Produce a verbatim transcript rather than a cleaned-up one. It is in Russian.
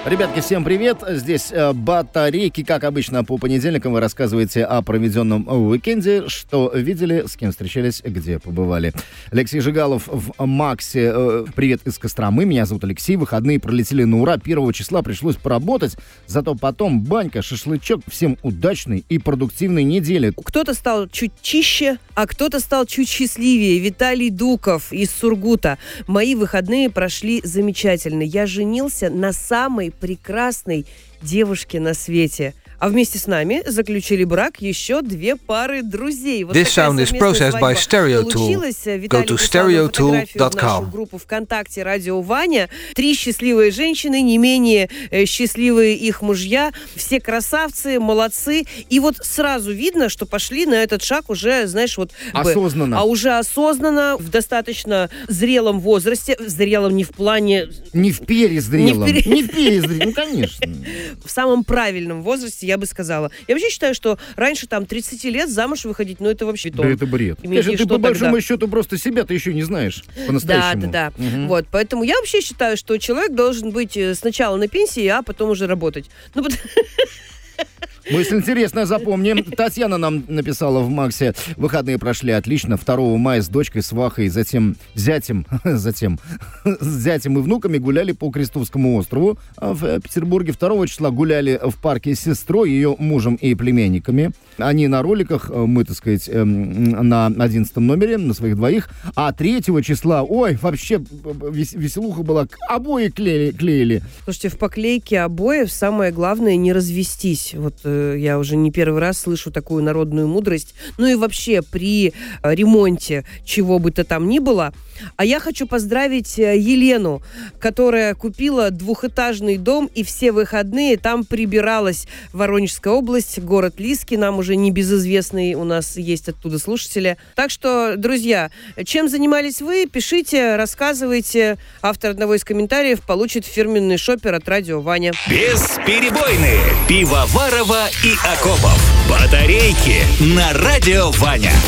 Ребятки, всем привет. Здесь э, батарейки. Как обычно, по понедельникам вы рассказываете о проведенном уикенде, что видели, с кем встречались, где побывали. Алексей Жигалов в Максе. Э, привет из Костромы. Меня зовут Алексей. Выходные пролетели на ура. Первого числа пришлось поработать. Зато потом банька, шашлычок. Всем удачной и продуктивной недели. Кто-то стал чуть чище, а кто-то стал чуть счастливее. Виталий Дуков из Сургута. Мои выходные прошли замечательно. Я женился на самой прекрасной девушке на свете. А вместе с нами заключили брак еще две пары друзей. Вот This sound is processed by StereoTool. Go to stereotool dot com. В нашу группу ВКонтакте «Радио Ваня». Три счастливые женщины, не менее э, счастливые их мужья. Все красавцы, молодцы. И вот сразу видно, что пошли на этот шаг уже, знаешь, вот... Осознанно. Бы, а уже осознанно, в достаточно зрелом возрасте. Зрелом не в плане... Не в перезрелом. Не в, пере... не в перезрелом, ну, конечно. В самом правильном возрасте, я бы сказала. Я вообще считаю, что раньше там тридцать лет замуж выходить, ну это вообще... Да это бред. Конечно, ты по большому тогда? счету просто себя-то еще не знаешь по-настоящему. Да, да, да. Угу. Вот, поэтому я вообще считаю, что человек должен быть сначала на пенсии, а потом уже работать. Ну, потому... Мысль интересная, запомним. Татьяна нам написала в Максе. Выходные прошли отлично. второго мая с дочкой, свахой, затем зятем, затем с зятем и внуками гуляли по Крестовскому острову в Петербурге. второго числа гуляли в парке с сестрой, ее мужем и племянниками. Они на роликах, мы, так сказать, на одиннадцатом номере, на своих двоих. А третьего числа, ой, вообще веселуха была. Обои клеили. клеили. Слушайте, в поклейке обоев самое главное не развестись. Вот я уже не первый раз слышу такую народную мудрость. Ну и вообще при ремонте чего бы то там ни было. А я хочу поздравить Елену, которая купила двухэтажный дом и все выходные там прибиралась. Воронежская область, город Лиски, нам уже небезызвестный, у нас есть оттуда слушатели. Так что, друзья, чем занимались вы, пишите, рассказывайте. Автор одного из комментариев получит фирменный шопер от Радио Ваня. Бесперебойные. Пивоварова и Акопов. Батарейки на Радио Ваня.